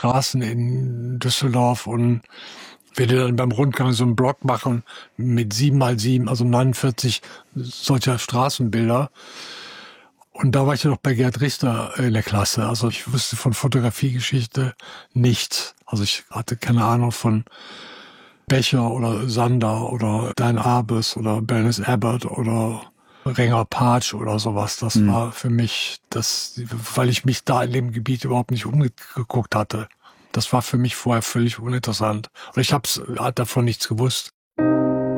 Straßen in Düsseldorf und werde dann beim Rundgang so einen Block machen mit 7x7, also 49 solcher Straßenbilder. Und da war ich ja noch bei Gerd Richter in der Klasse. Also ich wusste von Fotografiegeschichte nichts. Also ich hatte keine Ahnung von Becher oder Sander oder Dan Arbus oder Bernice Abbott oder Renger Patsch oder sowas. Das war für mich, weil ich mich da in dem Gebiet überhaupt nicht umgeguckt hatte. Das war für mich vorher völlig uninteressant. Und ich habe davon nichts gewusst.